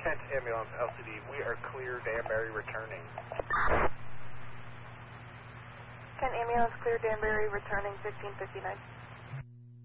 Kent Ambulance LCD, we are clear, Danbury returning. Kent Ambulance, clear Danbury returning 1559.